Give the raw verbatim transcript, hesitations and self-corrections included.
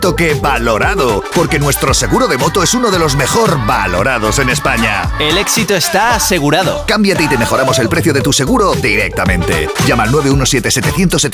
que valorado, porque nuestro seguro de moto es uno de los mejor valorados en España. El éxito está asegurado. Cámbiate y te mejoramos el precio de tu seguro directamente. Llama al nueve uno siete, setecientos,